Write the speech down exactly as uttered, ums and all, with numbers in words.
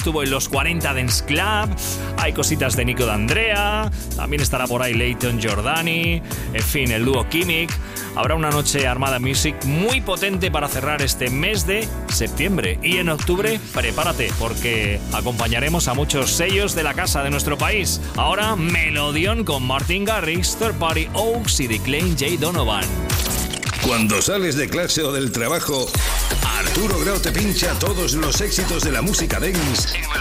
estuvo en los cuarenta Dance Club, hay cositas de Nico D'Andrea, también estará por ahí Leighton Jordani, en fin, el dúo Kimmich. Habrá una noche Armada Music muy potente para cerrar este mes de septiembre. Y en octubre, prepárate, porque acompañaremos a muchos sellos de la casa de nuestro país. Ahora, Melodión con Martin Garrix, Third Party Oaks y Declan J. Donovan. Cuando sales de clase o del trabajo, Arturo Grau te pincha todos los éxitos de la música dance